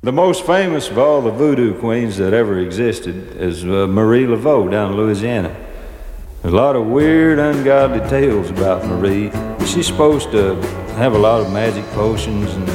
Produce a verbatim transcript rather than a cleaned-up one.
The most famous of all the voodoo queens that ever existed is uh, Marie Laveau down in Louisiana. There's a lot of weird, ungodly tales about Marie. She's supposed to have a lot of magic potions and